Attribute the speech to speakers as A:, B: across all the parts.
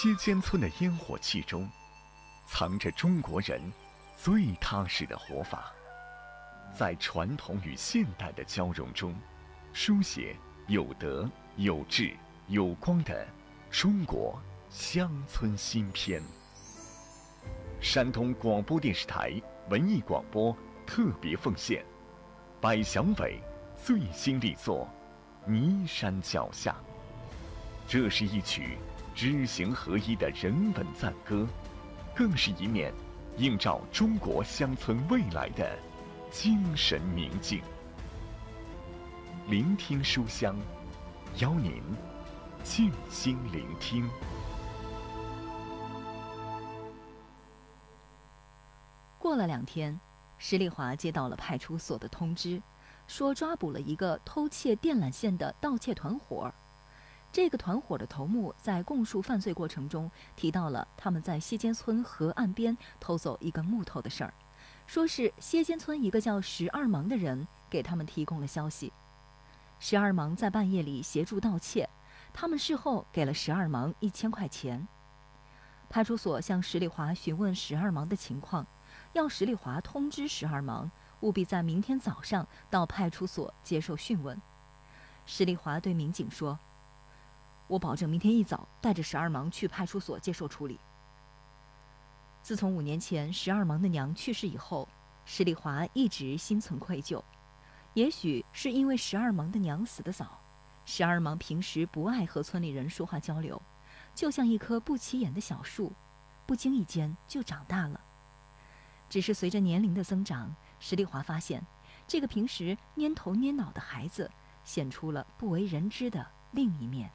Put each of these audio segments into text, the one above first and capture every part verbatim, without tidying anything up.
A: 街间村的烟火气中，藏着中国人最踏实的活法，在传统与现代的交融中，书写有德、有志、有光的中国乡村新篇。山东广播电视台文艺广播特别奉献百祥伟最新力作《尼山脚下》。这是一曲知行合一的人文赞歌，更是一面映照中国乡村未来的精神明镜。聆听书香，邀您静心聆听。
B: 过了两天，石丽华接到了派出所的通知，说抓捕了一个偷窃电缆线的盗窃团伙。这个团伙的头目在供述犯罪过程中提到了他们在歇间村河岸边偷走一根木头的事儿，说是歇间村一个叫石二芒的人给他们提供了消息。石二芒在半夜里协助盗窃，他们事后给了石二芒一千块钱。派出所向石丽华询问石二芒的情况，要石丽华通知石二芒，务必在明天早上到派出所接受讯问。石丽华对民警说：“我保证明天一早带着石二芒去派出所接受处理。”自从五年前石二芒的娘去世以后，石丽华一直心存愧疚。也许是因为石二芒的娘死得早，石二芒平时不爱和村里人说话交流，就像一棵不起眼的小树，不经意间就长大了。只是随着年龄的增长，石丽华发现，这个平时蔫头蔫脑的孩子显出了不为人知的另一面。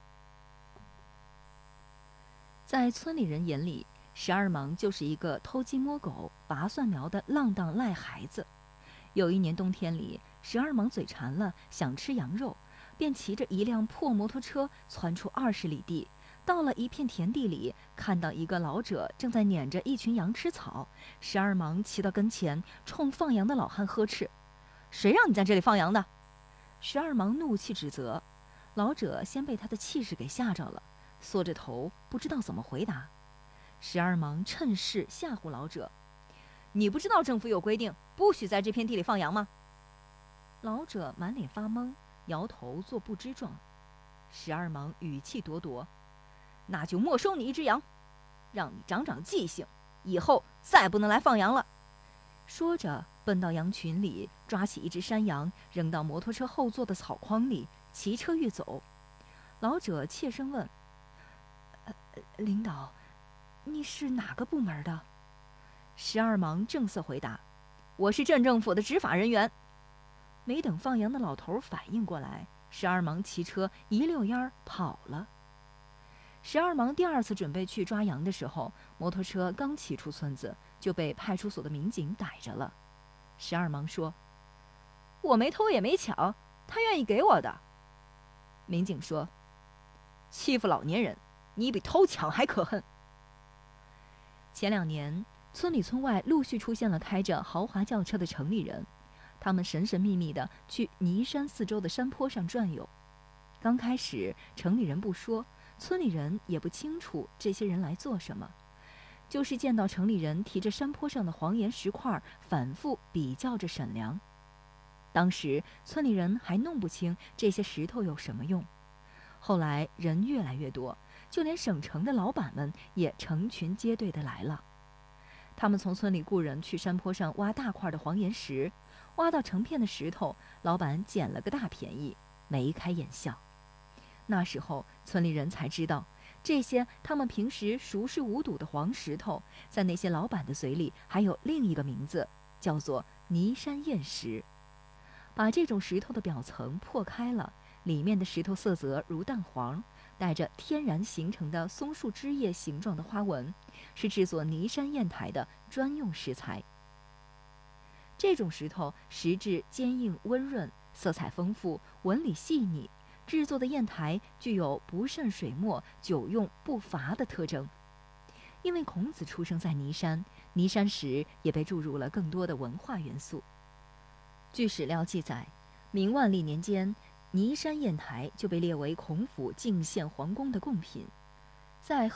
B: 在村里人眼里，石二芒就是一个偷鸡摸狗、拔蒜苗的浪荡赖孩子。有一年冬天里，石二芒嘴馋了，想吃羊肉，便骑着一辆破摩托车窜出二十里地，到了一片田地里，看到一个老者正在撵着一群羊吃草。石二芒骑到跟前，冲放羊的老汉呵斥：“谁让你在这里放羊的？”石二芒怒气指责，老者先被他的气势给吓着了，缩着头不知道怎么回答。石二芒趁势吓唬老者：“你不知道政府有规定，不许在这片地里放羊吗？”老者满脸发懵，摇头做不知状。石二芒语气咄咄：“那就没收你一只羊，让你长长记性，以后再不能来放羊了。”说着奔到羊群里，抓起一只山羊扔到摩托车后座的草筐里，骑车欲走。老者怯声问：“呃，领导，你是哪个部门的？”石二芒正色回答：“我是镇政府的执法人员。”没等放羊的老头反应过来，石二芒骑车一溜烟儿跑了。石二芒第二次准备去抓羊的时候，摩托车刚骑出村子，就被派出所的民警逮着了。石二芒说：“我没偷也没抢，他愿意给我的。”民警说：“欺负老年人，你比偷抢还可恨。”前两年，村里村外陆续出现了开着豪华轿车的城里人，他们神神秘秘地去尼山四周的山坡上转悠。刚开始，城里人不说，村里人也不清楚这些人来做什么，就是见到城里人提着山坡上的黄岩石块，反复比较着审量。当时村里人还弄不清这些石头有什么用，后来人越来越多，就连省城的老板们也成群结队地来了。他们从村里雇人去山坡上挖大块的黄岩石，挖到成片的石头，老板捡了个大便宜，眉开眼笑。那时候村里人才知道，这些他们平时熟视无睹的黄石头，在那些老板的嘴里还有另一个名字，叫做尼山砚石。把这种石头的表层破开了，里面的石头色泽如蛋黄，带着天然形成的松树枝叶形状的花纹，是制作尼山砚台的专用石材。这种石头石质坚硬温润，色彩丰富，纹理细腻，制作的砚台具有不渗水墨、久用不乏的特征。因为孔子出生在尼山，尼山石也被注入了更多的文化元素。据史料记载，明万历年间，尼山砚台就被列为孔府进献皇宫的贡品。在